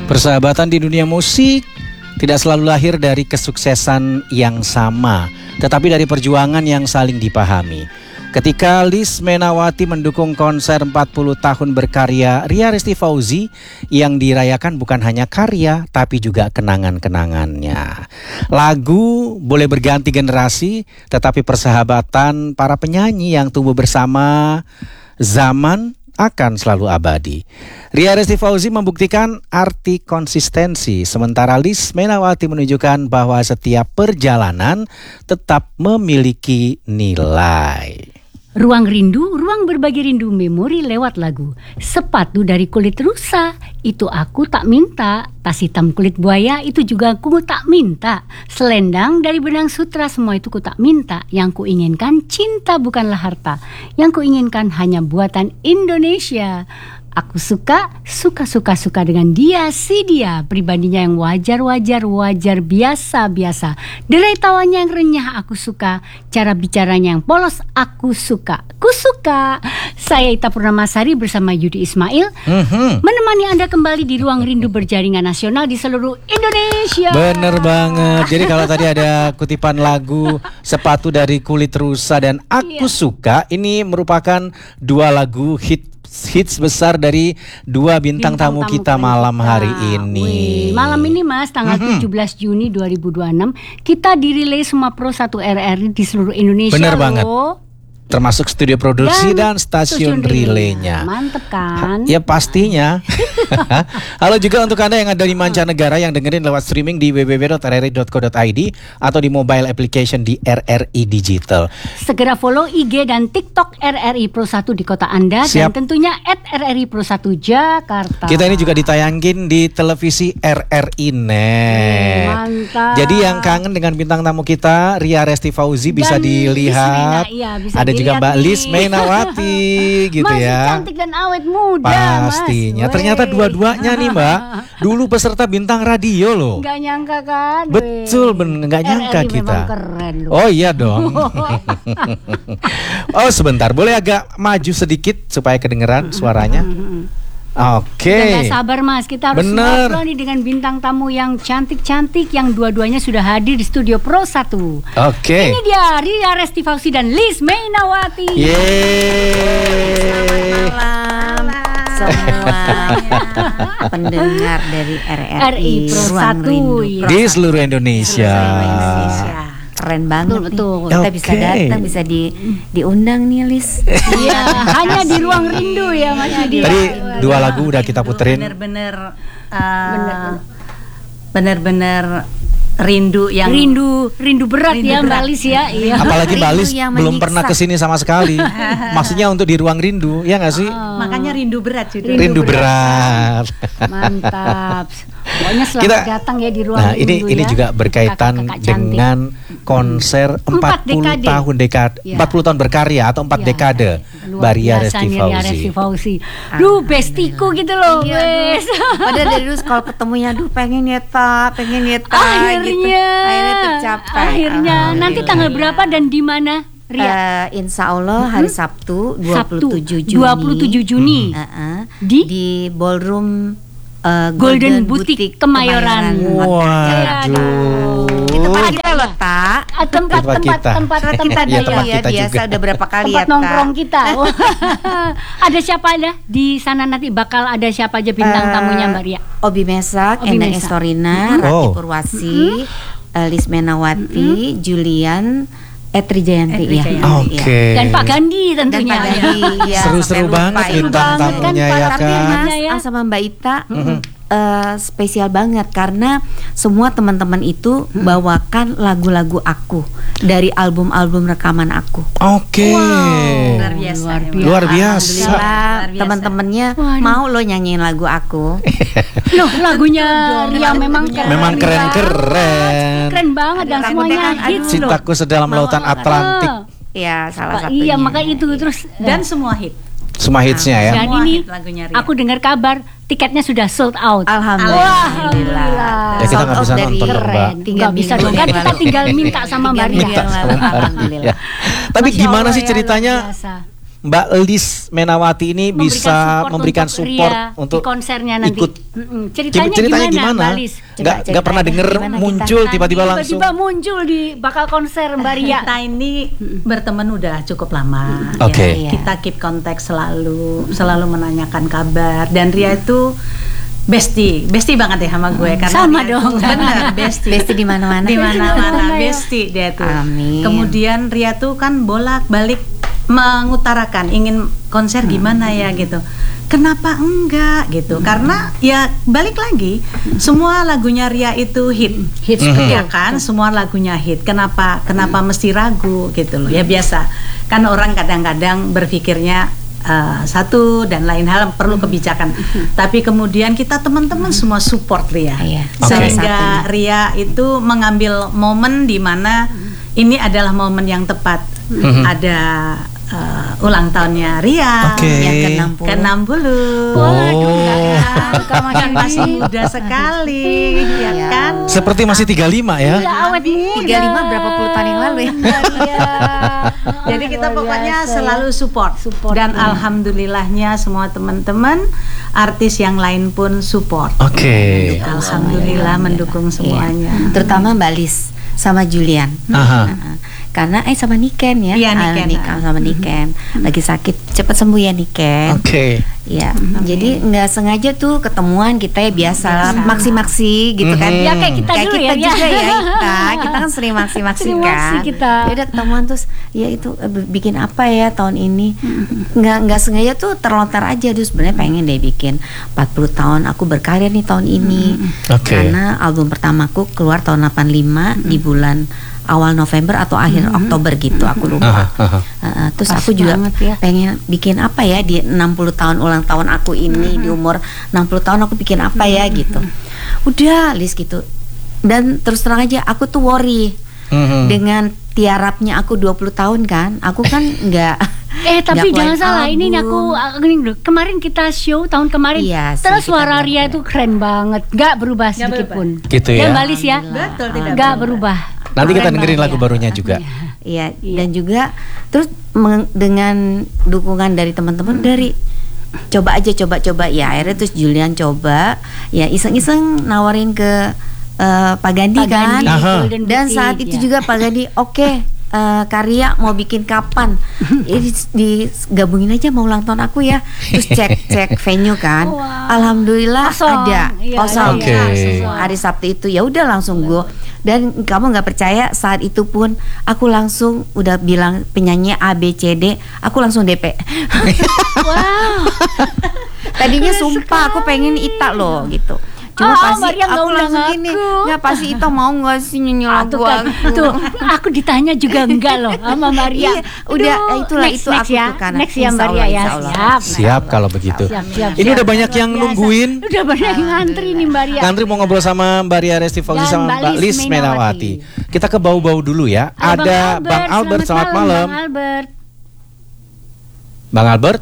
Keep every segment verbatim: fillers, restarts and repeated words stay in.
Persahabatan di dunia musik tidak selalu lahir dari kesuksesan yang sama, tetapi dari perjuangan yang saling dipahami. Ketika Liz Menawati mendukung konser empat puluh tahun berkarya Ria Resti Fauzi, yang dirayakan bukan hanya karya tapi juga kenangan-kenangannya. Lagu boleh berganti generasi, tetapi persahabatan para penyanyi yang tumbuh bersama zaman akan selalu abadi. Ria Resti Fauzi membuktikan arti konsistensi, sementara Liz Menawati menunjukkan bahwa setiap perjalanan tetap memiliki nilai. Ruang rindu, ruang berbagi rindu memori lewat lagu. Sepatu dari kulit rusa, itu aku tak minta. Tas hitam kulit buaya, itu juga aku tak minta. Selendang dari benang sutra, semua itu ku tak minta. Yang ku inginkan cinta bukanlah harta. Yang ku inginkan hanya buatan Indonesia. Aku suka, suka-suka-suka dengan dia, si dia. Pribadinya yang wajar-wajar, wajar biasa-biasa. Derai tawanya yang renyah, aku suka. Cara bicaranya yang polos, aku suka. Ku suka. Saya Ita Purnamasari bersama Yudi Ismail mm-hmm. menemani Anda kembali di Ruang Rindu Berjaringan Nasional di seluruh Indonesia. Bener banget. Jadi kalau tadi ada kutipan lagu Sepatu dari Kulit Rusa dan Aku yeah. Suka, ini merupakan dua lagu hit hits besar dari dua bintang, bintang tamu, tamu kita malam kita. hari ini. Wih, malam ini Mas, tanggal mm-hmm. tujuh belas Juni dua ribu dua puluh enam kita dirilai semua Pro satu R R I di seluruh Indonesia. Bener loh. banget. Termasuk studio produksi dan, dan stasiun relaynya. Mantep kan? Ya pastinya. Halo juga untuk Anda yang ada di mancanegara yang dengerin lewat streaming di w w w dot r r i dot co dot i d atau di mobile application di R R I Digital. Segera follow I G dan TikTok R R I Pro satu di kota Anda. Siap. Dan tentunya at R R I Pro satu Jakarta. Kita ini juga ditayangin di televisi R R I Net. Mantap. Jadi yang kangen dengan bintang tamu kita Ria Resti Fauzi bisa dan dilihat. Iya, bisa ada juga Mbak Liz Menawati gitu masih ya. Masih cantik dan awet muda. Pastinya. Mas. Ternyata dua-duanya nih Mbak dulu peserta bintang radio loh. Gak nyangka kan? Betul, bener gak nyangka R R I kita. Keren loh. Oh iya dong. Oh sebentar, boleh agak maju sedikit supaya kedengeran suaranya. Oke. Okay. Udah gak sabar Mas, kita harus ngobrol nih dengan bintang tamu yang cantik-cantik yang dua-duanya sudah hadir di studio Pro satu. Oke. Okay. Ini dia Ria Resti Fauzi dan Liz Menawati. Yeay. Selamat malam semua pendengar dari R R I Pro satu di seluruh Indonesia. Seluruh Indonesia. Keren banget betul, betul. Kita okay. bisa datang, bisa di diundang nih Liz. Iya, hanya di Ruang Rindu ya Mas Yudi. Tadi dua lagu udah kita puterin. Bener-bener uh, bener-bener rindu yang rindu rindu berat rindu ya berat. Mbak Liz ya. Iya. Apalagi Mbak Liz belum menyiksa. pernah kesini sama sekali. Maksudnya untuk di Ruang Rindu, ya nggak sih? Oh. Makanya rindu berat sudah. Rindu, rindu berat. berat. Mantap. Pokoknya selamat kita, datang ya di Ruang nah, Rindu. Ini ya. ini juga berkaitan kakak-kakak dengan konser empat puluh tahun dekade, ya. empat puluh tahun berkarya atau empat ya. dekade Mbak Ria Resti Fauzi. Fauzi. Duh, bestiku gitu loh, iya, padahal dari dulu kalau ketemunya, duh pengen ya ta, pengen ya ta. Akhirnya, gitu. Akhirnya tercapai. Akhirnya, nanti tanggal berapa dan di mana? Ria? Uh, insya Allah hari Sabtu dua puluh tujuh Juni. dua puluh tujuh Juni. Uh -uh. Di di Ballroom uh, Golden, Golden Boutique Kemayoran. Waduh. Itu tempat kita loh, Tak. Tempat tempat kita. tempat tempat tempat ya, tempat ya, kita biasa juga. Udah berapa kali tempat ya, nongkrong kita. Ada siapa ada di sana nanti bakal ada siapa aja bintang uh, tamunya Mbak Ria? Obi Mesak, Obi Endang Mesak. Estorina, mm-hmm. Rati oh. Purwasi, mm-hmm. uh, Liz Menawati, mm-hmm. Julian, Etri Jayanti ya. Oke. Okay. Dan Pak Gandhi tentunya. Dan Pak Gandhi, ya. Seru-seru banget bintang tamunya ya kan. Tapi Mas sama Mbak Ita mm-hmm. uh, spesial banget karena semua teman-teman itu hmm. bawakan lagu-lagu aku dari album-album rekaman aku. Oke. Okay. Wow. Luar biasa. Luar biasa. Luar biasa. Teman-temannya mau lo nyanyiin lagu aku. Loh, lagunya Ria memang keren. Memang keren-keren. Keren banget dan semuanya hits loh. Cintaku Sedalam Lautan Atlantik. Ya, salah satunya. Iya, maka itu terus dan semua hit. Semua hitsnya ya. Dan ini aku dengar kabar tiketnya sudah sold out. Alhamdulillah. Alhamdulillah. Ya kita nggak bisa nonton Mbak. Nggak bisa dong kan kita tinggal minta sama Mbak Ria. Alhamdulillah. Tapi gimana sih ceritanya Mbak Lis Menawati ini Memberikan bisa support memberikan untuk support Ria untuk di konsernya nanti. ikut. Mm-mm. Ceritanya, Ceritanya gimana, gimana? Mbak Lis? Nggak Coba nggak pernah ceritain, denger gimana kita? muncul tiba-tiba langsung. Tiba-tiba muncul di bakal konser Mbak Ria. Kita ini berteman udah cukup lama. Oke. Ya. Kita keep kontak selalu, selalu menanyakan kabar. Dan Ria itu bestie, bestie banget ya sama gue karena Sama dia dong. itu bener bestie. Bestie di mana-mana. Di Ya. mana-mana bestie dia tuh. Amin. Kemudian Ria tuh kan bolak-balik mengutarakan ingin konser gimana ya gitu. Kenapa enggak gitu? Karena ya balik lagi semua lagunya Ria itu hit. Hits Mhm. Ya kan, semua lagunya hit. Kenapa kenapa mesti ragu gitu loh. Ya biasa. Kan orang kadang-kadang berpikirnya Uh, satu dan lain hal perlu kebijakan. Tapi kemudian kita teman-teman semua support Ria. Iya, Oke. Sehingga Ria itu mengambil momen di mana ini adalah momen yang tepat. Mhm. Ada uh, ulang tahunnya Ria Oke. Yang ke enam puluh. ke enam puluh. Waduh, nggak Oh. nyangka Kan masih ini. muda sekali, ya Iya. kan? Seperti masih tiga puluh lima ya. Iya, awet muda. tiga puluh lima berapa puluh tahun yang lalu ya? Iya. Jadi kita Luar pokoknya biasa, selalu ya. support, Support, dan iya. alhamdulillahnya semua teman-teman artis yang lain pun support. Oke. Alhamdulillah mendukung semuanya. Iya. Terutama Mbak Lis sama Julian. Aha. Nah, karena eh sama Niken ya. Iya, Ah, Niken. Niken sama Niken. Lagi sakit, cepat sembuh ya Niken. Oke. Ya, jadi nggak sengaja tuh ketemuan kita ya biasa Biasa. maksi-maksi gitu kan. Mhm. Ya kayak kita Kayak dulu kita ya. juga ya kita, kita kan sering maksi-maksi Sering maksi kan. kita. Ya udah ketemuan terus, ya itu eh, bikin apa ya tahun ini? Nggak nggak sengaja tuh terlontar aja, terus sebenarnya pengen deh bikin empat puluh tahun aku berkarya nih tahun ini. Oke. Karena album pertamaku keluar tahun delapan puluh lima di bulan awal November atau akhir Oktober gitu, aku lupa. Aha, aha. Uh, uh, terus Pas aku juga banget ya. pengen bikin apa ya di enam puluh tahun ulang tahun aku ini, di umur enam puluh tahun aku bikin apa ya gitu. Udah list gitu. Dan terus terang aja aku tuh worry Mhm. dengan tiarapnya aku dua puluh tahun kan. Aku kan nggak Eh tapi nggak jangan keluarin salah, ini nih aku, album. aku ini dulu. Kemarin kita show tahun kemarin, Iya sih, terus kita suara bilang Ria keren. itu keren banget, nggak berubah Nggak sedikit berubah. pun. Gitu ya. Mbak Lis ya, Betul, tidak nggak berubah. berubah. Nanti kita Keren dengerin banget lagu ya. barunya juga. Iya, Iya. dan juga terus meng- dengan dukungan dari teman-teman dari coba aja coba-coba ya akhirnya terus Julian coba ya iseng-iseng nawarin ke eh, Pak Gandhi Pak kan. Gandhi, Aha. Golden Dan Boutique, saat itu ya. juga Pak Gandhi oke eh, Karya mau bikin kapan? Ini digabungin aja mau ulang tahun aku ya. Terus cek cek venue kan. Wow. Alhamdulillah Kosong. ada Iya, kosong. Oke. Langsung hari Sabtu itu ya udah langsung gue. Dan kamu nggak percaya saat itu pun aku langsung udah bilang penyanyi A B C D, aku langsung D P. Wow. Tadinya sumpah aku pengen Ita loh gitu. Cuma Oh, pasti Maria nggak aku undang langsung gini, aku. nggak pasti Ita mau nggak sih nyanyi Ah, lagu tuh kan, aku. tuh aku ditanya juga enggak loh sama Maria. Iya, udah, Aduh, itulah, next, itu next aku ya. tuh karena Next ya insya Maria Allah, ya. insya Allah. Siap. Siap kalau begitu. Siap, siap, Ini siap. udah banyak yang Biasa. nungguin. Udah banyak yang ngantri nih Mbak Ria. Ngantri mau ngobrol sama Mbak Ria Resti Fauzi Dan sama Mbak Mbak Lis Lis Menawati. Menawati. Kita ke bau-bau dulu ya. Ada Bang Albert, selamat malam. Bang Albert. Bang Albert.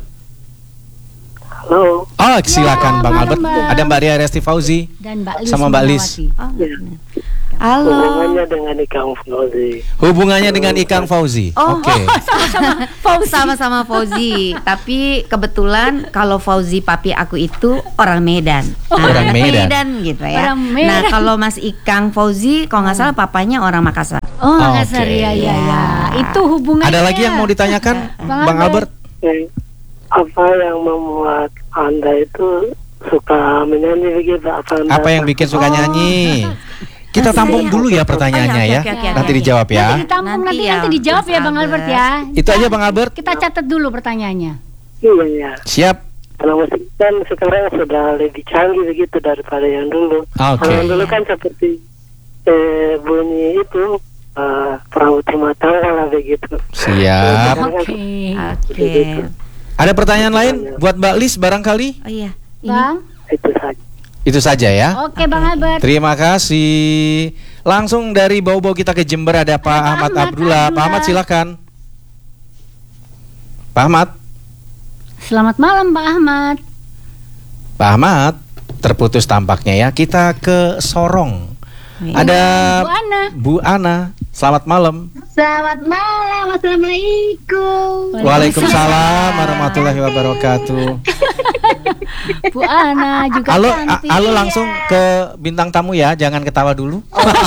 Halo, Oh, silakan Ya, Bang malam, Albert. Bang. Ada Mbak Ria Resti Fauzi. Dan Mbak Lis Sama Mbak Lis. Menawati. Oh, bener. Halo. hubungannya dengan Ikang Fauzi. Hubungannya dengan Ikang Fauzi. Oh. Oke. Fauzi. Sama-sama Fauzi. Tapi kebetulan kalau Fauzi papi aku itu orang Medan. Oh, Nah, orang Medan. gitu ya. Orang Medan. Nah, kalau Mas Ikang Fauzi kalau nggak salah papanya orang Makassar. Oh, Makassar Oke. ya, ya, ya. Itu hubungannya. Ada lagi yang mau ditanyakan, Bang Bang Albert? Eh, apa yang membuat Anda itu suka menyanyi begitu? Apa, anda Apa yang bikin suka nyanyi? Kita tampung dulu ya pertanyaannya Oh, ya. iya, oke, oke, oke, Nanti oke. dijawab ya. Nanti ditampung, Nanti nanti, ya, nanti dijawab ya Mas Bang Albert Albert. ya. Itu aja Bang Albert. Kita catat dulu pertanyaannya. Iya, iya. Siap. Karena musik kan sekarang sudah lebih canggih begitu daripada yang dulu. Oke. Kalau yang dulu kan seperti eh, bunyi itu eh, perahu rumah tangga lah begitu. Siap. Oke. Oke. Ada pertanyaan lain buat Mbak Lis barangkali? Oh iya. Ini Bang. Itu saja. Itu saja ya. Oke, Bang Albert. Terima kasih. Langsung dari bau-bau kita ke Jember ada Pak Ahmad Ahmad Abdullah. Pak Ahmad silakan. Pak Ahmad. Selamat malam Pak Ahmad. Pak Ahmad terputus tampaknya ya. Kita ke Sorong. Iya. Ada Bu Ana. Bu Ana. Selamat malam. Selamat malam, assalamualaikum. Waalaikumsalam warahmatullahi wabarakatuh. Bu Ana juga Halo, cantik. a- halo langsung ke bintang tamu ya, jangan ketawa dulu.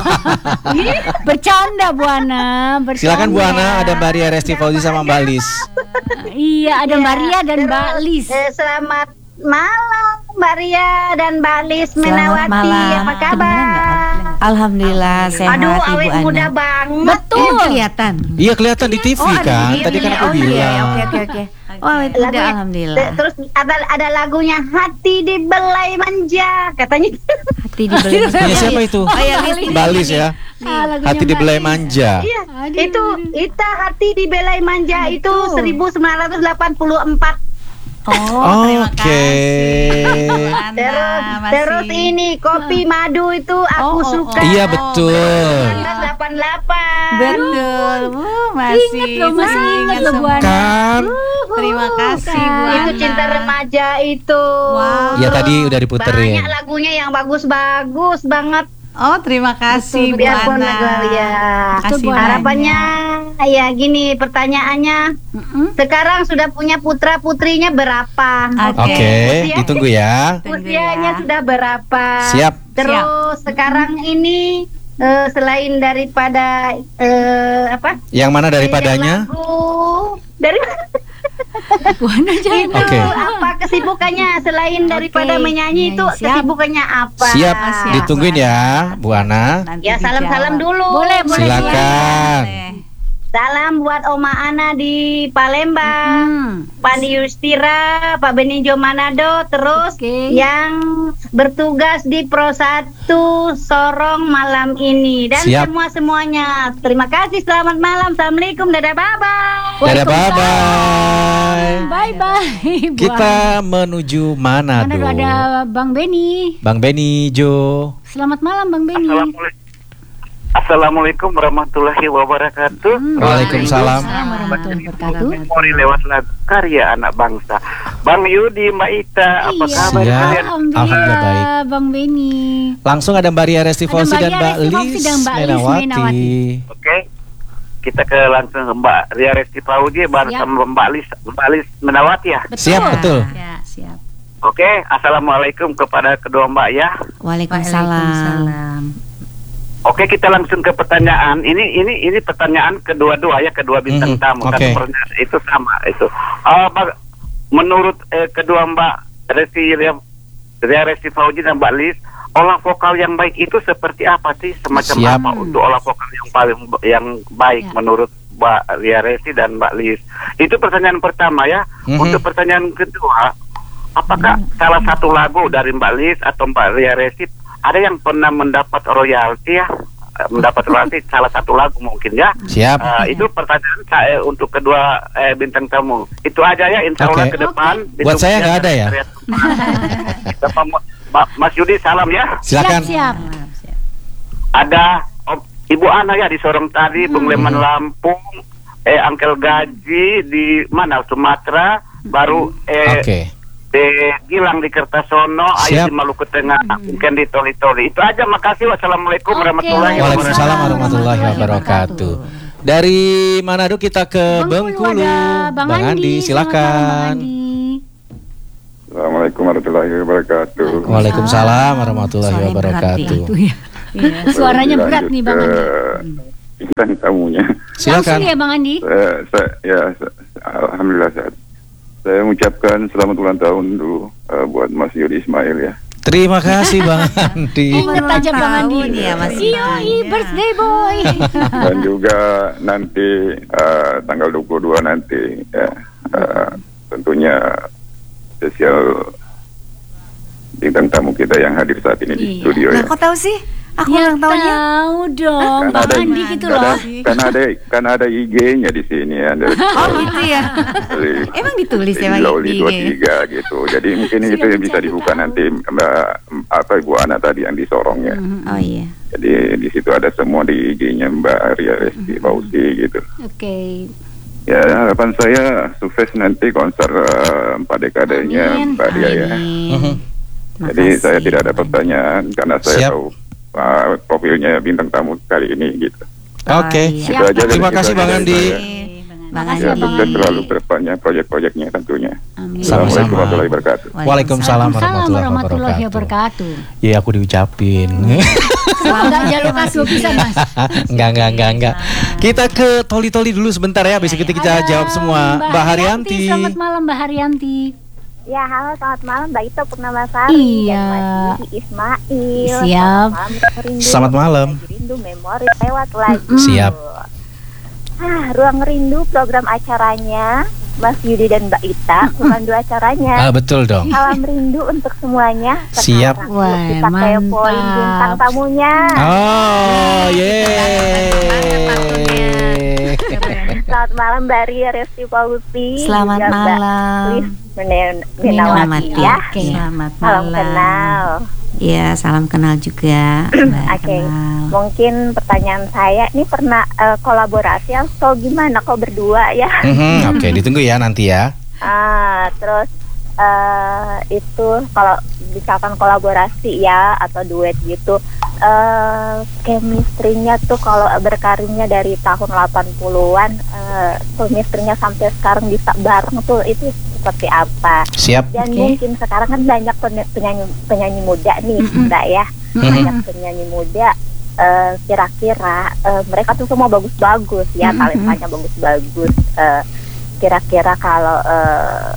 Bercanda Bu Ana, bercanda. Silakan Bu Ana, ada Mbak Ria Resti Fauzi sama Mbak Lis. Iya, ada Mbak Ria dan Mbak Lis. Eh, selamat malam Mbak Ria dan Mbak Lis Selamat Menawati. malam. Apa kabar? Alhamdulillah sehat Aduh, Ibu awet Ana. muda banget. Betul. Eh, kelihatan. Iya kelihatan di T V Oh, ada kan, di- tadi kan aku oh, iya, bilang. Oke oke oke. Oh, awet muda Lagunya- alhamdulillah. Terus ada ada lagunya Hati Dibelai Manja katanya. Hati dibeli. Punya siapa itu? Oh ya, Lis. Mbak Lis ya. Ah, lagunya Hati Mbak dibelai Lis. manja. Iya, Aduh, itu aduh. Ita Hati Dibelai Manja itu seribu sembilan ratus delapan puluh empat. Oh, terima Oke. kasih. Ana, Terus masih. terus ini kopi madu itu aku Oh, oh, suka. Iya betul. seribu sembilan ratus delapan puluh delapan. Betul. Uh, masih. Ingat loh, masih ingat loh, Bu semua. Ana. Kan? Terima kasih Bu Ana. Itu cinta remaja itu. Wow. Ya tadi udah diputerin. Banyak lagunya yang bagus-bagus banget. Oh, terima kasih Bu Biarpun Ana. lagu ya. Kasih Bu Ana. Harapannya ya gini pertanyaannya. Sekarang sudah punya putra putrinya berapa? Oke. Oke, Usia- ditunggu ya. Tunggu Usianya ya. sudah berapa? Siap. Terus sekarang ini eh, selain daripada eh, apa? Yang mana daripadanya? Lagu dari Bu Ana jangan. itu Oke. apa kesibukannya selain daripada Oke. menyanyi itu Siap. kesibukannya apa? Siap, Siap. ditungguin ya, Bu Ana. Nanti Ya salam-salam dijawab. dulu. Boleh, boleh. Silakan. Boleh. Salam buat Oma Ana di Palembang, Pak Andi Yustira, Pak Benijo Manado, terus Oke. yang bertugas di Pro satu Sorong malam ini dan Siap. semua semuanya. Terima kasih, selamat malam, assalamualaikum, dadah, bye bye. Dadah, bye-bye. Bye bye. Kita menuju Mana Manado. ada Bang Beni. Bang Beni Jo. Selamat malam Bang Beni. Assalamualaikum. Assalamualaikum warahmatullahi wabarakatuh. Waalaikumsalam. Warahmatullahi wabarakatuh. Memori lewat lagu karya anak bangsa. Bang Yudi, Mbak Ita, apa Iya, kabar Siap. kalian? Alhamdulillah Alhamdulillah baik. Bang Beni. Langsung ada Mbak Ria Resti Ada Fauzi Mbak dan Ria Mbak Resti Fauzi Lis dan Mbak Lis Menawati. Menawati. Oke. Kita ke langsung ke Mbak Ria Resti Fauzi bersama Mbak Lis, Mbak Lis Menawati ya. Siap, betul. Ya, siap. Oke, assalamualaikum kepada kedua Mbak ya. Waalaikumsalam. Oke, kita langsung ke pertanyaan. Ini ini ini pertanyaan kedua-dua ya, kedua bintang Mhm, tamu. oke. Karena pertanyaan itu sama itu. Uh, bag- menurut eh, kedua Mbak Resti Ria Ria Resti Fauzi dan Mbak Lis, olah vokal yang baik itu seperti apa sih? Semacam Siap. apa untuk olah vokal yang paling yang baik Ya. menurut Mbak Ria Resti dan Mbak Lis? Itu pertanyaan pertama ya. Mhm. Untuk pertanyaan kedua, apakah salah satu lagu dari Mbak Lis atau Mbak Ria Resti ada yang pernah mendapat royalti ya? Eh, Mendapat royalti salah satu lagu mungkin ya? Siap. Eh, itu pertanyaan saya untuk kedua eh, bintang tamu. Itu aja ya, insya Allah Oke. ke depan. Buat saya nggak ada ya? Bapak Ma- Mas Yudi salam ya. Silakan. Siap, siap. Ada Om- Ibu Ana ya di Sorong tadi, Bung Leman Lampung, eh Angkel Gaji di mana Sumatera, baru eh Oke. di Gilang di Kertasono, Siap. Ayu di Maluku Tengah, mungkin di Toli-Toli. Itu aja, makasih. Wassalamualaikum Oke, warahmatullahi Waalaikumsalam wabarakatuh. warahmatullahi wabarakatuh. Dari Manado kita ke Bengkulu. ada Bang, Andi. silakan. Selamat malam, Bang Andi. Assalamualaikum warahmatullahi wabarakatuh. Waalaikumsalam warahmatullahi Suaranya berat wabarakatuh. Itu ya. Suaranya Lanjut berat nih Bang ke Andi. bintang tamunya. Langsung Silakan. ya Bang Andi. Saya, saya, ya, saya, alhamdulillah sehat. Saya mengucapkan selamat ulang tahun dulu eh, buat Mas Yudi Ismail ya. Terima kasih Bang Andi. Ingat aja Bang Andi. Tahun ya, Mas Iya, Ismail. birthday boy. Dan juga nanti eh, tanggal dua puluh dua nanti ya, eh, tentunya spesial bintang tamu kita yang hadir saat ini di Iya. studio Nah, ya. kok tahu sih? Aku Ya ulang tahunnya. tahu dong Kan Bang ada- Andi gitu kan loh. ada- Kan ada kan ada I G-nya di sini ya. Dari, Oh gitu ya. dari- Emang ditulis ya Bang Loli di dua I G? tiga gitu. Jadi mungkin itu yang bisa dibuka nanti Mbak apa Ibu Ana tadi yang di Sorong ya. Oh iya. Jadi di situ ada semua di I G-nya Mbak Ria Resti Fauzi gitu. Oke. Ya harapan saya sukses nanti konser eh, empat dekadenya Amin. Mbak Ria ya. Mhm. Jadi Makasih. saya tidak ada pertanyaan karena saya Siap. tahu uh, profilnya bintang tamu kali ini gitu. Oke. iya. Itu aja dari Terima kita kasih Bang dari Andi. saya. Makasih Ya, ya, Bang sukses Andi. selalu ke depannya proyek-proyeknya tentunya. Amin. Sama-sama. Assalamualaikum warahmatullahi wabarakatuh. Waalaikumsalam warahmatullahi warahmatullahi wabarakatuh. wabarakatuh. Ya aku diucapin. Enggak jalur kasu bisa Mas. Enggak, enggak, enggak, enggak. Kita ke Toli-Toli dulu sebentar ya, habis itu kita Ada jawab semua. Mbak Haryanti. Selamat malam Mbak Haryanti. Ya, halo, selamat malam Mbak Ito Purnamasari Iya. dan Mas Didi Ismail. Siap. Selamat malam, Rindu. Selamat malam. Lagi Rindu memori lewat lagi. Siap. Ah, Ruang Rindu program acaranya Mas Yudi dan Mbak Ita, pemandu acaranya. Ah, betul dong. Salam rindu untuk semuanya. Siap. Sekarang Wah, kita kepoin mantap. bintang tamunya. Oh, yeay. Selamat malam Mbak Ria Resti Pausi. Selamat juga Mbak malam. Lis Men- Selamat Menawati ya. Oke. Selamat Salam malam. kenal. Ya, salam kenal juga. Mbak Oke, kenal. mungkin pertanyaan saya ini pernah eh, kolaborasi atau gimana kok berdua ya? Mhm, Oke, ditunggu ya nanti ya. Ah, terus eh, itu kalau misalkan kolaborasi ya atau duet gitu, eh chemistry-nya tuh kalau berkarirnya dari tahun delapan puluhan, eh, chemistry-nya sampai sekarang bisa bareng tuh itu seperti apa? Siap. Dan Oke. mungkin sekarang kan banyak pen- penyanyi penyanyi muda nih, Mbak ya. Banyak penyanyi muda, eh, kira-kira eh, mereka tuh semua bagus-bagus ya, talentanya bagus-bagus. Eh, kira-kira kalau eh,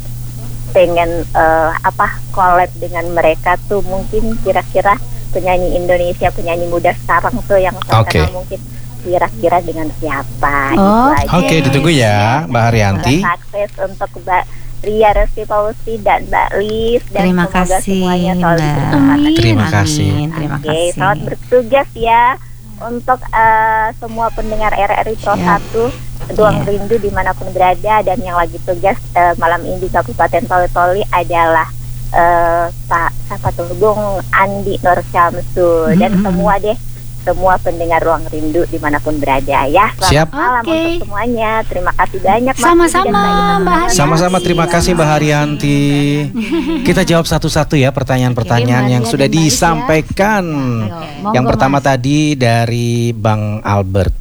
pengen eh, apa collab dengan mereka tuh mungkin kira-kira penyanyi Indonesia, penyanyi muda sekarang tuh yang terkenal Oke. mungkin kira-kira dengan siapa? Oh, Itu aja. Oke, ditunggu ya, Mbak Haryanti. Sukses untuk Mbak Ria Resti Pausi dan Mbak Lis dan Terima semoga kasih, semuanya selalu Mbak. bersemangat. Amin. Terima kasih. Amin, Terima Oke, kasih. selamat bertugas ya untuk eh, semua pendengar R R I Pro Siap. satu Ruang Iya. Rindu dimanapun berada, dan yang lagi tugas eh, malam ini di Kabupaten Toli-Toli adalah eh, Pak siapa tuh Bung Andi Nur Syamsul dan Mhm. semua deh semua pendengar Ruang Rindu dimanapun berada ya. Selamat Siap. malam Oke. untuk semuanya. Terima kasih banyak Mas Sama-sama, Yudi dan Mbak Ita. Mbak Haryanti. Sama-sama, terima kasih Mbak Haryanti. Kita jawab satu-satu ya pertanyaan-pertanyaan Oke, yang Maria sudah dan Mbak Lis ya. disampaikan. Monggo, Yang pertama Mas. tadi dari Bang Albert.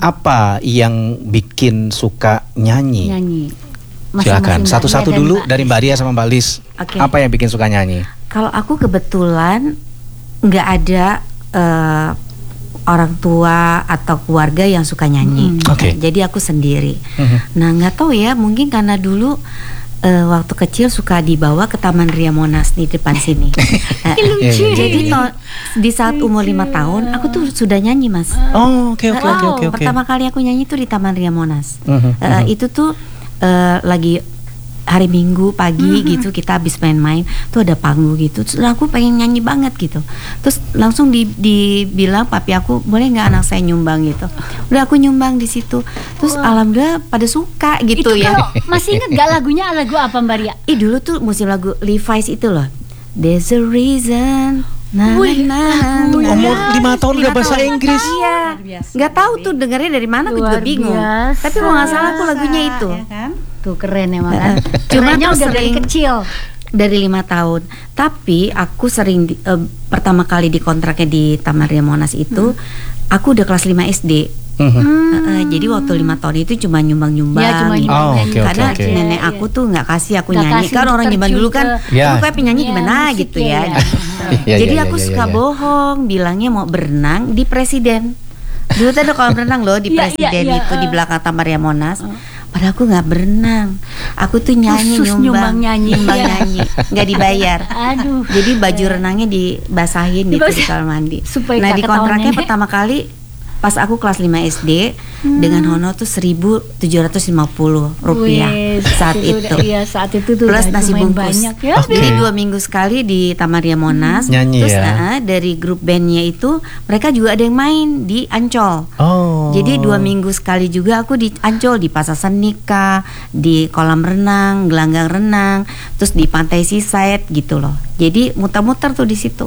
Apa yang bikin suka nyanyi? Nyanyi. Silakan, Masing-masing Mbak satu-satu Ria dan dulu Mbak dari Mbak Ria sama Mbak Lis. Oke. Apa yang bikin suka nyanyi? Kalau aku kebetulan nggak ada eh, orang tua atau keluarga yang suka nyanyi. Hmm. Oke. Jadi aku sendiri. Mhm. Nah, nggak tahu ya, mungkin karena dulu eh, waktu kecil suka dibawa ke Taman Ria Monas di depan sini. Eh, Iya, iya, iya. Jadi to- di saat umur lima tahun aku tuh sudah nyanyi, Mas. Oh, oke oke Eh, oke oke oke. Pertama kali aku nyanyi tuh di Taman Ria Monas. Mhm, Eh, mhm. Itu tuh eh, lagi hari Minggu pagi gitu, kita habis main-main tuh ada panggung gitu, terus aku pengen nyanyi banget gitu, terus langsung di, dibilang papi aku, boleh nggak anak saya nyumbang gitu. Udah aku nyumbang di situ, terus alhamdulillah pada suka gitu Itu ya. kalau masih inget gak lagunya, lagu apa Mbak Ria? Ih, dulu tuh musim lagu Levi's itu loh, There's a Reason. Nah, Wih, nah, lagunya. Umur lima tahun udah Lima bahasa tahun. Inggris. Iya, nggak tahu tuh dengarnya dari mana, aku juga Luar bingung. biasa. Tapi kalau nggak salah aku lagunya itu. Ya kan? Tuh keren emang kan. Cuma Kerennya tuh udah dari sering- kecil. Dari lima tahun. Tapi aku sering di- eh, pertama kali dikontraknya di Taman Ria Monas itu, aku udah kelas lima S D. Mhm. Eh, eh, jadi waktu lima tahun itu cuma nyumbang-nyumbang. Ya, cuma gitu. Oh, nyumbang oke, oke, Karena oke. nenek Iya, aku tuh nggak kasih aku Nggak nyanyi. kasih Kan orang zaman terjun dulu kan, ke- Ya. "Lu kayak penyanyi Iya, gimana musik gitu ya, ya." ya. Iya, Jadi iya, aku iya, suka iya. bohong, bilangnya mau berenang di Presiden. Dulu tuh ada kolam renang loh di Iya, iya, Presiden iya, itu di uh. belakang Taman Ria Monas. Padahal aku nggak berenang, aku tuh nyanyi Khusus nyumbang, nyumbang nyanyi. nyumbang Iya. nyanyi, nggak dibayar. Aduh. Jadi baju renangnya dibasahin gitu di Dibasah- kamar mandi. supaya Nah, nggak di ketahuan kontraknya nenek. pertama kali pas aku kelas lima S D dengan honor tuh seribu tujuh ratus lima puluh rupiah Wih, saat itu. udah- Iya, saat itu tuh Plus udah nasi lumayan bungkus. banyak ya. Oke. Jadi dua minggu sekali di Taman Ria Monas. Nyanyi Terus ya. nah, dari grup bandnya itu mereka juga ada yang main di Ancol. Oh. Jadi dua minggu sekali juga aku di Ancol, di Pasar Senika, di kolam renang, gelanggang renang, terus di Pantai Seaside gitu loh. Jadi muter-muter tuh di situ.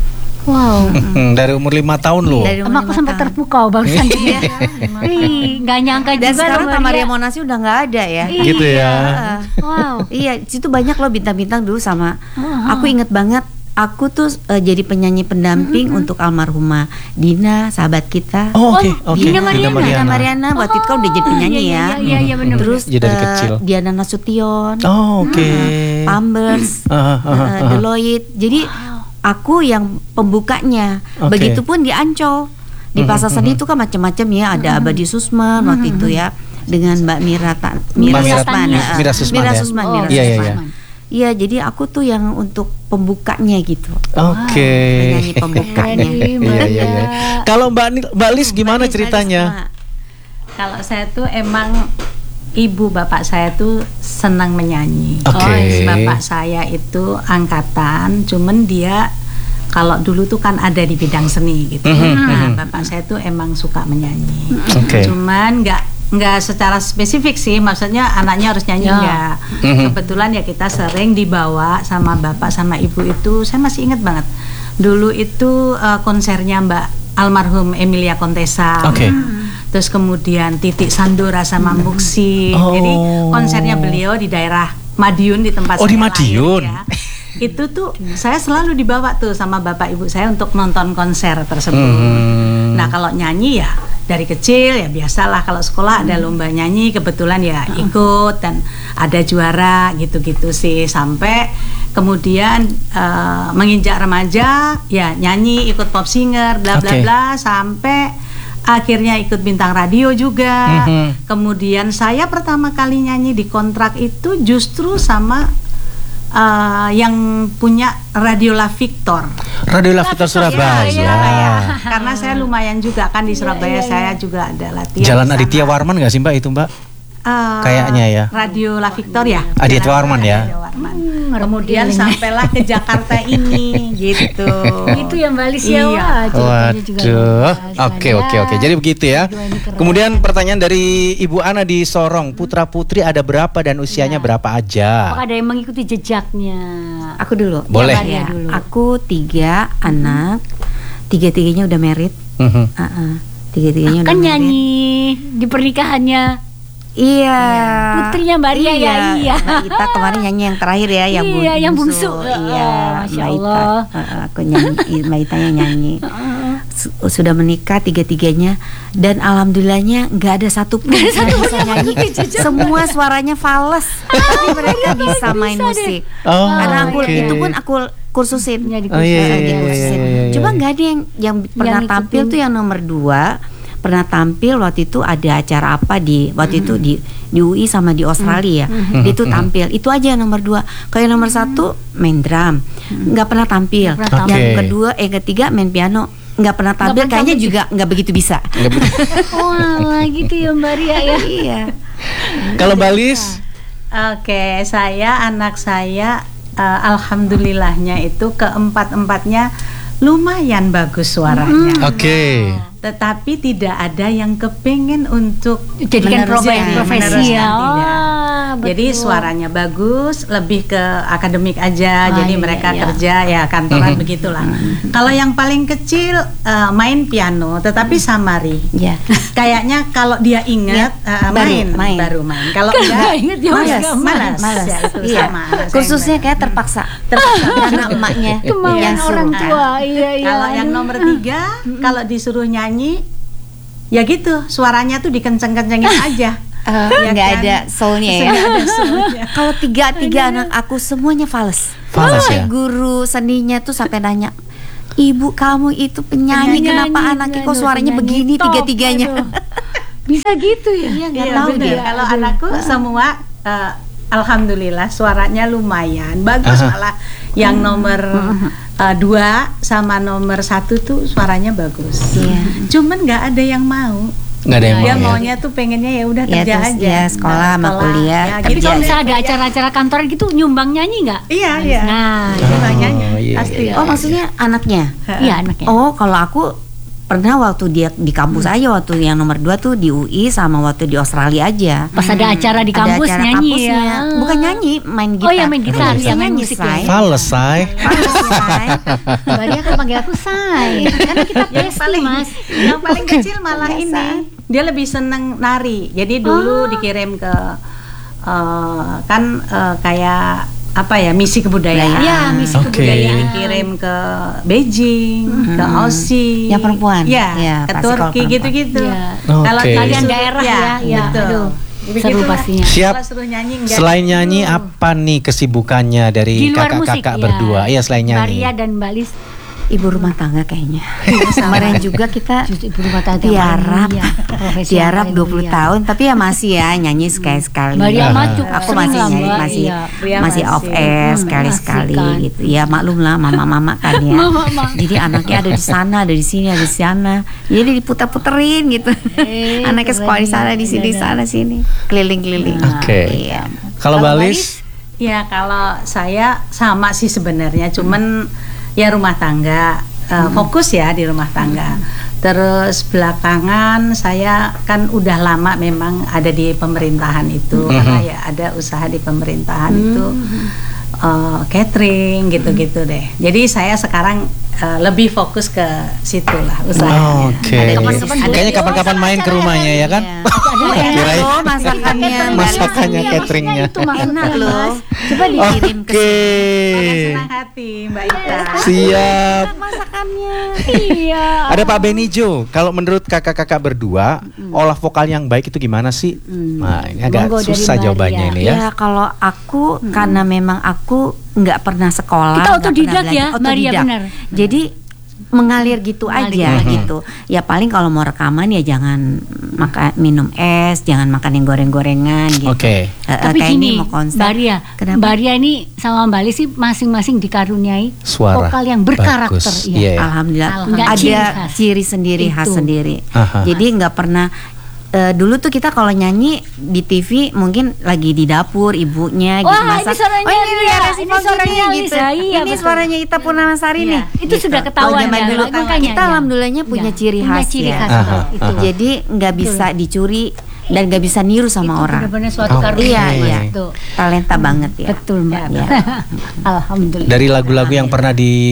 Wow. Hmm, dari umur lima tahun loh. Dari umur Emang aku lima sampai tahun. terpukau barusan. Ih, nggak nyangka Dan juga sekarang loh, Taman Mbak Ria Monas udah nggak ada ya. Iya. Gitu ya. Heeh. Wow. Iya, situ banyak loh bintang-bintang dulu sama. Wah. Aku inget banget aku tuh uh, jadi penyanyi pendamping mm-hmm. untuk almarhumah Dina, sahabat kita. Oh, oke, okay, oke. Okay. Dina Mariana. Dina Mariana, Mariana waktu itu kan udah jadi penyanyi iya, ya. Iya, iya, iya, bener. Terus ya, dari uh, kecil. Diana Nasution. Oh, oke. Okay. Uh, Pampers, uh, uh, uh, uh, Deloitte. Jadi aku yang pembukanya. Okay. Begitupun di Ancol. Di Pasar Seni itu kan macam-macam ya, ada Abadi Susman mm-hmm. waktu itu ya, dengan Mbak Mira Ta, Mira, Mira Susman, Mira, Mira Susman, Mira ya? Susman, Oh, Mira iya, Susman. iya, iya. Iya, jadi aku tuh yang untuk pembukanya gitu. Oke. Okay. Penyanyi pembukanya. Iya, iya, iya. Kalau Mbak Mbak Lis gimana ceritanya? Kalau saya tuh emang ibu bapak saya tuh senang menyanyi. Okay. Oh, bapak saya itu angkatan, cuman dia kalau dulu tuh kan ada di bidang seni gitu. Mm-hmm. Nah, bapak saya tuh emang suka menyanyi. Okay. Cuman nggak nggak secara spesifik sih, maksudnya anaknya harus nyanyi ya. nggak. Mm-hmm. Kebetulan ya kita sering dibawa sama bapak sama ibu itu. Saya masih ingat banget. Dulu itu uh, konsernya Mbak almarhum Emilia Contessa. Oke. Okay. Terus kemudian Titik Sandora sama Muksi. Oh. Jadi konsernya beliau di daerah Madiun, di tempat oh, saya di Madiun. lahir, ya. Itu tuh saya selalu dibawa tuh sama bapak ibu saya untuk nonton konser tersebut. Hmm. Nah, kalau nyanyi ya dari kecil ya biasalah, kalau sekolah ada lomba nyanyi kebetulan ya ikut dan ada juara gitu-gitu sih, sampai kemudian uh, menginjak remaja ya nyanyi, ikut pop singer bla bla bla okay. sampai akhirnya ikut bintang radio juga. Mm-hmm. Kemudian saya pertama kali nyanyi di kontrak itu justru sama Uh, yang punya Radio La Victor. Radio La Victor Surabaya. Ya, Surabaya. Karena saya lumayan juga kan di Surabaya, ya, ya, ya. Saya juga ada latihan. Jalan Aditya Warman nggak sih Mbak itu Mbak? Uh, Kayaknya ya. Radio La Victor ya. Aditya Warman ya. Hmm, kemudian sampailah ke Jakarta ini gitu. Itu yang Mbak Lis ya. Iya. Waduh. Oke oke oke. Jadi begitu ya. Kemudian pertanyaan dari Ibu Ana di Sorong, putra putri ada berapa dan usianya ya. berapa aja? Apakah ada yang mengikuti jejaknya? Aku dulu. Boleh. Ya, dulu. Aku tiga anak, tiga tiganya udah married. Mm-hmm. Uh-uh. Tiga tiganya udah kan married. nyanyi di pernikahannya. Iya. Putrinya Mbak Ria iya. ya. Iya. Mbak Ita kemarin nyanyi yang terakhir ya, yang iya, bungsu. yang bungsu. Iya, oh, Masya Mbak Ita. Allah. Uh, aku nyanyi, Mbak Ita yang nyanyi. Sudah menikah tiga-tiganya dan alhamdulillahnya nggak ada satu pun yang bisa nyanyi. Semua suaranya fals, tapi mereka bisa main musik. Oh, Karena aku okay. itu pun aku kursusin. Ya, oh, iya, iya, iya, kursusin. iya, iya. Coba nggak ada yang yang pernah yang tampil tuh yang nomor dua. Pernah tampil waktu itu ada acara apa di waktu mm. itu di di U I sama di Australia mm. dia tuh tampil itu aja yang nomor dua. Kalau yang nomor satu main drum nggak pernah tampil. Okay. Yang kedua eh ketiga main piano nggak pernah tampil, pernah kayaknya tampil juga nggak begitu bisa. Oh lah gitu ya Mbak Ria ya. Iya. Kalau Mbak Lis? Oke, saya anak saya uh, alhamdulillahnya itu keempat-empatnya lumayan bagus suaranya. Oke. Okay. Tetapi tidak ada yang kepengen untuk jadikan profesi ya. Oh, jadi suaranya bagus, lebih ke akademik aja. Oh, jadi iya, mereka iya. kerja ya kantoran mm-hmm. begitulah. Mm-hmm. Kalau yang paling kecil uh, main piano, tetapi samari. Ya. Kayaknya kalau dia ingat ya, uh, baru, main, main, baru main. Kalau enggak ingat dia malas, malas, malas. Ya, itu iya. sama. Kursusnya kayak terpaksa. Terpaksa karena emaknya kemauan yang orang suruh. tua. Iya, iya. Kalau yang nomor tiga, kalau disuruh nyanyi, ya gitu, suaranya tuh dikenceng-kencengin aja. Uh, ya nggak kan? ada soulnya ya. Kalau tiga tiga anak aku semuanya fals. Fals ya. Guru seninya tuh sampai nanya, ibu kamu itu penyanyi, penyanyi kenapa anaknya kok suaranya begini tiga tiganya? Bisa gitu ya? Iya nggak iya, tahu bener. dia. Kalau anakku semua uh, alhamdulillah suaranya lumayan bagus. Aha. Malah yang nomor uh, dua sama nomor satu tuh suaranya bagus. Iya. Cuman nggak ada yang mau. Nggak ada yang dia mau, maunya ya? Tuh pengennya ya udah ya, kerja terus, aja. Ya sekolah sama kuliah. Ya, tapi gitu. kalau misalnya ada acara-acara kantor gitu nyumbang nyanyi nggak? Iya iya. Nah, nyumbang oh, nyanyi iya, pasti. iya. Oh maksudnya anaknya? Iya anaknya. Oh kalau aku pernah waktu dia di kampus hmm. aja, waktu yang nomor dua tuh di U I sama waktu di Australia aja. Pas ada acara di kampus acara nyanyi kampusnya. ya. Bukan nyanyi, main gitar. Oh ya main gitar, oh, ya main nyanyi, musik. Say. Fales, Say. Fales, Say. Mbak Ria kan panggil aku Say. Karena kita yang pasti paling, Mas. Yang paling kecil malah Biasa. ini. Dia lebih seneng nari. Jadi dulu Oh. dikirim ke uh, kan uh, kayak apa ya misi kebudayaan. Ya, misi Oke. kebudayaan. Dikirim ke Beijing, ke Aussie. Yang perempuan? Ya, Ya, ke pasti kalau Turki perempuan. gitu-gitu. Ya. Kalau Oke. Kalian disuruh- daerah ya, ya, betul. aduh, Begitulah. seru pastinya. Siap. Kalau suruh nyanyi enggak. Selain nyanyi apa nih kesibukannya dari Di luar musik kakak-kakak ya. berdua? Iya, selain nyanyi. Maria dan Mbak Lis Ibu rumah tangga kayaknya. Kemarin juga kita justru ibu rumah tangga yang tiarap, paling mulia, profesi yang tiarap paling dua puluh mulia. tahun, tapi ya masih ya nyanyi sekali-sekali. Maria Ah. maju, Aku sering masih lah, nyanyi, Mbak. masih Iya. Ria masih off masih. air Hmm, sekali-sekali masih kan. gitu. Ya maklum lah mama-mama kan ya. Mama-mama. Jadi anaknya ada di sana, ada di sini, ada di sana. Jadi diputar-puterin gitu. Eh, anaknya sekolah di sana, di sini, di keren. sana, sini, keliling-keliling. Oke. Iya. Kalau Kalau Balis? Ya kalau saya sama sih sebenarnya, cuman ya rumah tangga, uh, fokus ya di rumah tangga. Terus belakangan saya kan udah lama memang ada di pemerintahan itu, karena ya ada usaha di pemerintahan itu, uh, catering gitu-gitu deh. Jadi saya sekarang uh, lebih fokus ke situ lah usahanya. Oke. Ada kapan-kapan Kayaknya boleh. kapan-kapan main ke rumahnya ya kan? Iya. Kirain Loh, masakannya, masakannya, cateringnya. Itu makan enak loh. Coba Oke. dikirim ke Senang hati Mbak Ita. Siap. masakannya. Iya. Ada Pak Benijo. Kalau menurut kakak-kakak berdua, olah vokal yang baik itu gimana sih? Nah, ini agak Monggo dari susah Maria. jawabannya ini ya. Ya kalau aku karena memang aku nggak pernah sekolah. Kita nggak otodidak pernah ya, belajar. Maria, Otodidak. benar. Jadi mengalir gitu Mengalir aja gitu. gitu. Ya paling kalau mau rekaman ya jangan makan minum es, jangan makan yang goreng-gorengan gitu. Oke. Eh, eh, Tapi kayak gini, ini mau konser. Mbak Ria, Kenapa? Mbak Ria ini sama Mbak Lis sih masing-masing dikaruniai Suara vokal yang berkarakter. bagus. Iya. Iya. Alhamdulillah, Alhamdulillah. ada Ciri khas. ciri sendiri khas Itu. sendiri. Aha. Jadi nggak pernah eh, dulu tuh kita kalau nyanyi di T V mungkin lagi di dapur ibunya gitu Wah, masak. ini suaranya oh ini Ria, ya Resi ini Fauzi suaranya nih, Lisa, iya, ini betul. suaranya Ita Purnamasari Iya, nih. itu sudah ketahuan Kalau zaman ya, dulu makanya kita ya. alhamdulillahnya punya Iya, ciri punya khas ciri ya. khas, Aha, itu. aha. Jadi nggak bisa dicuri dan nggak bisa niru sama Itu orang. benar-benar suatu Oke. karunia. Iya, iya. Itu. Talenta banget ya. Betul Mbak. Ya. Alhamdulillah. Dari lagu-lagu yang pernah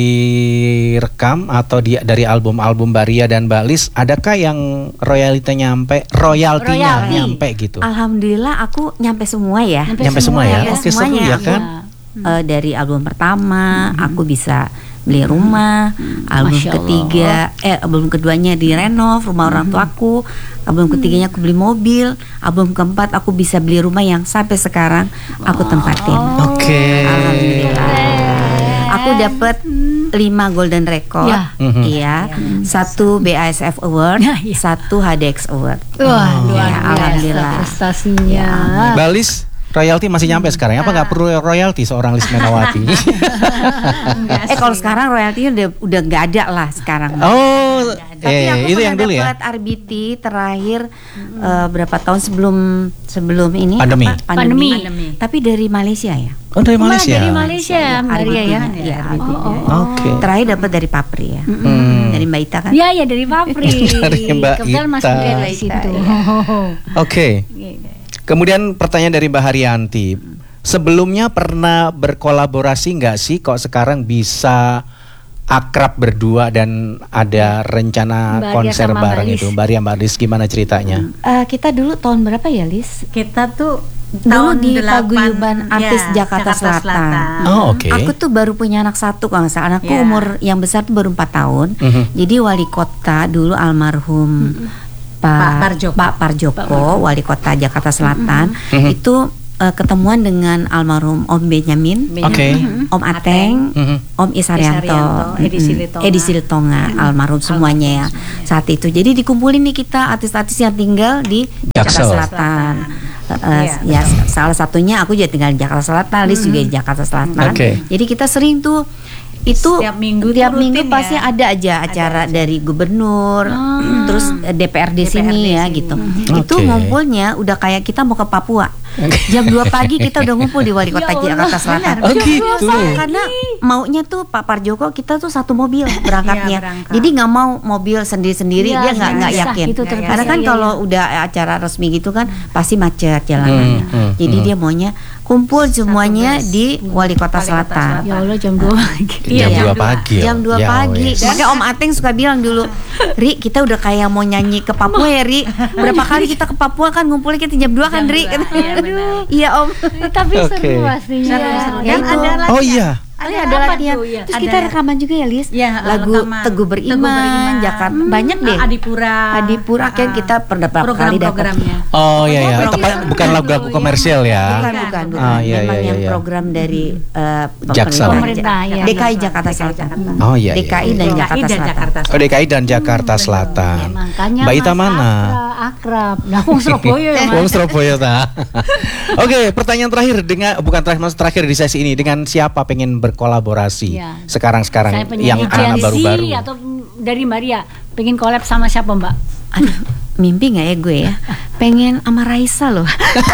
direkam atau di, dari album-album Mbak Ria dan Mbak Lis, adakah yang royaltinya nyampe, royaltinya Royalti. nyampe gitu? Alhamdulillah aku nyampe semua ya. Nyampe semua ya? Nyampe Oke, seru semuanya. ya kan? Eh, dari album pertama aku bisa beli rumah, album Masya ketiga eh album keduanya direnov rumah orang tuaku, album ketiganya aku beli mobil, album keempat aku bisa beli rumah yang sampai sekarang aku tempatin. Oke. Alhamdulillah. Aku dapat lima golden record, Ya. Mhm. iya, satu B A S F Award, Ya, ya. satu H D X Award. Wah, Oh. luar Ya, biasa alhamdulillah. prestasinya. Mbak Lis, royalti masih nyampe sekarang? Apa nggak perlu royalti seorang Lis Menawati? Eh kalau sekarang royaltinya udah udah nggak ada lah sekarang. Oh, Tapi eh, aku itu pernah yang dulu ya? dapat R B T terakhir eh, berapa tahun sebelum sebelum ini Pandemi. apa? Pandemi. Pandemi. Tapi dari Malaysia ya. Oh, dari Malah Malaysia. dari Malaysia, Mbak R B Ria ya. T-nya, ya, R B T-nya. Oh, oh, Oke. Terakhir dapat dari Papri ya. Hmm. Dari Mbak Ita kan. Iya, ya dari Papri. Dari Mbak Kebetulan Mas Ita. Ria di Mbak Ita, situ. iya. Oke. Kemudian pertanyaan dari Mbak Haryanti. Sebelumnya pernah berkolaborasi nggak sih kok sekarang bisa akrab berdua dan ada rencana Mbak Ria konser sama bareng Mbak Lis. itu? Mbak Ria, Mbak Lis gimana ceritanya? Eh, kita dulu tahun berapa ya, Lis? Kita tuh Dulu tahun di delapan, Paguyuban Artis ya, Jakarta Selatan. Oh, oke. Aku tuh baru punya anak satu kalau nggak salah. Anakku Ya. umur yang besar tuh baru empat tahun. Mhm. Jadi wali kota dulu almarhum Pak Pak Parjoko. Pak Parjoko, wali kota Jakarta Selatan, Mhm. itu eh, ketemuan dengan almarhum Om Benyamin, Oke. Om Ateng, Mhm. Om Isarianto, Isarianto, Edi Mm-mm. Silitonga. Edi Silitonga, almarhum semuanya ya saat itu. Jadi dikumpulin nih kita artis-artis yang tinggal di Jakarta Jaksel. Selatan. Eh, Iya, ya salah satunya aku juga tinggal di Jakarta Selatan, Lis juga di Jakarta Selatan. Oke. Jadi kita sering tuh itu Setiap minggu tiap tuh minggu rutin pasti ya? ada aja acara dari gubernur, terus eh, D P R D D P R D sini ya sini. gitu. Oke. Itu ngumpulnya udah kayak kita mau ke Papua. Jam dua pagi kita udah ngumpul di wali kota Ya Allah, Jakarta Selatan. Oh, gitu. Karena maunya tuh Pak Parjoko kita tuh satu mobil berangkatnya. Iya, berangkat. Jadi nggak mau mobil sendiri-sendiri, Iya, dia nggak nggak terpisah, yakin. itu terpisah, Karena kan iya, kalau udah acara resmi gitu kan pasti macet jalanannya. Hmm, hmm, Jadi hmm. dia maunya kumpul semuanya di Wali Kota Selatan. Ya Allah jam dua pagi. Jam Iya. dua pagi. ya? Jam dua Ya pagi. wes. Makanya Om Ateng suka bilang dulu, Ri, kita udah kayak mau nyanyi ke Papua ya, Ri. Berapa kali kita ke Papua kan ngumpulnya kita jam dua kan, Ri. Iya, benar. Iya, Om. Tapi Oke. seru pastinya. Seru, seru. Ya, Dan itu. ada lagi Oh iya. Ada, Ada ada apa latihan. tuh, ya? Terus Ada- kita rekaman juga ya, Lis. Ya, Lagu rekaman. Teguh Beriman, Jakarta. Banyak deh. Adipura. Adipura kan kita pernah berapa kali dapat. Program-programnya. Oh iya ya, program. tepat bukan lagu-lagu komersial ya. Bukan, bukan, bukan. Ah, iya, Memang iya, yang iya. program dari uh, Jaksa. Pemerintah, ya. D K I Jakarta Selatan. Oh iya. D K I iya. dan D K I Jakarta dan Selatan. Jakarta Oh, D K I dan Jakarta Selatan. Ya, makanya Mbak Ita Mas mana? Akrab, akrab. Nah, wong Surabaya ya, Mas. Wong Surabaya ta. Oke, pertanyaan terakhir dengan bukan terakhir mas terakhir di sesi ini, dengan siapa pengen berkolaborasi Ya. sekarang-sekarang Saya yang penyanyi anak Gen Z baru-baru? atau dari Maria pengen collab sama siapa, Mbak? Aduh, mimpi nggak ya gue ya? Pengen sama Raisa loh.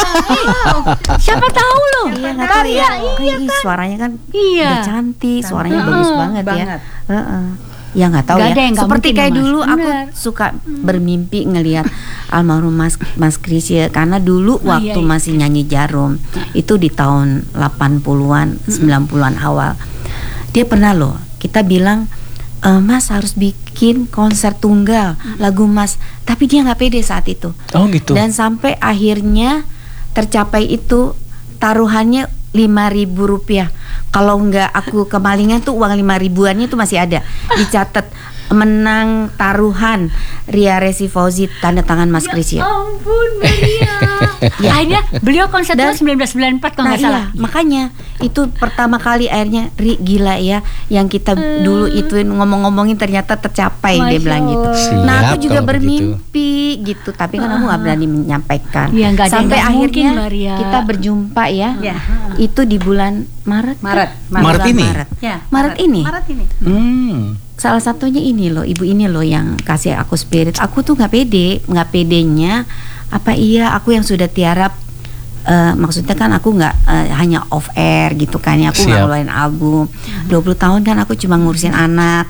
Siapa tahu loh. Iya nggak tahu Maria, ya. iya Ih, kan. suaranya kan Iya. udah cantik, suaranya Heeh, bagus banget, banget. ya. Heeh. Ya nggak tahu Nggak ya. ada yang nggak Seperti mungkin, kayak Mas. dulu aku Bener. suka bermimpi ngelihat almarhum Mas Mas Krisya, karena dulu Oh, waktu iya, iya. masih nyanyi Jarum itu di tahun delapan puluhan, sembilan puluhan awal. Dia pernah loh, kita bilang e, Mas harus bikin konser tunggal lagu Mas, tapi dia nggak pede saat itu. Oh gitu. Dan sampai akhirnya tercapai itu, taruhannya lima ribu rupiah. Kalau nggak aku kemalingan tuh uang lima ribuannya tuh masih ada. Dicatat menang taruhan Ria Resi Fauzi tanda tangan Mas Krisya. Ya ampun, Maria. Akhirnya beliau konser tahun seribu sembilan ratus sembilan puluh empat kalau Nah nggak iya, salah. makanya itu pertama kali akhirnya Ri, gila ya, yang kita dulu ituin ngomong-ngomongin ternyata tercapai. Dia Masya bilang gitu. Allah. Nah aku Siap juga kalau bermimpi gitu, tapi kan aku nggak berani menyampaikan. Iya, nggak ada yang Sampai nggak akhirnya mungkin, Maria. kita berjumpa ya, Ya. itu di bulan Maret. Maret. Maret Bulan ini? Maret. Ya, Maret ini. Maret ini. Hmm. Salah satunya ini loh, ibu ini loh yang kasih aku spirit. Aku tuh nggak pede, nggak pedenya. Apa iya aku yang sudah tiarap? eh, maksudnya kan aku nggak eh, hanya off air gitu kan ya. Aku nggak Siap. ngeluarin album. dua puluh tahun kan aku cuma ngurusin anak.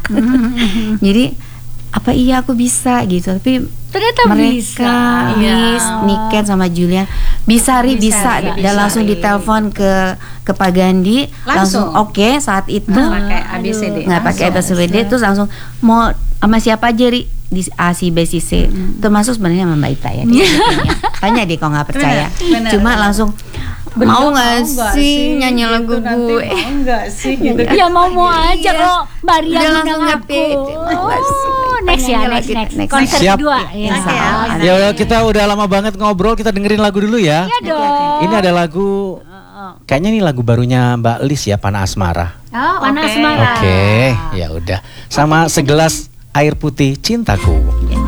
Jadi apa iya aku bisa gitu, tapi Ternyata mereka bisa. Nis, Iya. Niken sama Julian bisa Ri bisa, Bisa, dan bisa, langsung Ri. ditelepon ke ke Pak Gandhi, langsung, Langsung. oke saat itu Pakai A B C D. nggak pakai A B C D, terus langsung mau sama siapa aja Ri, di A C B C C, termasuk sebenarnya sama Mbak Ita ya, dia booking-nya. Tanya deh kalau nggak percaya. Benar, benar, Cuma benar. langsung Beliau mau nggak nggak sih nyanyi gitu, lagu nanti gue? mau nggak sih gitu kan. Ya mau-mau aja Iya. kok Maria Udah undang langsung nggak aku. pede, mau nggak sih? Oh, next ya, Pengennya next, lagi, next. next. Konser Siap. kedua. Ya. Insya Oke, Allah. amin. Ya udah, kita udah lama banget ngobrol, kita dengerin lagu dulu ya. Iya dong. Ini ada lagu, kayaknya ini lagu barunya Mbak Lis ya, Panah Asmara. Oh, Panas oke. marah. Oke, ya udah. Sama segelas air putih cintaku.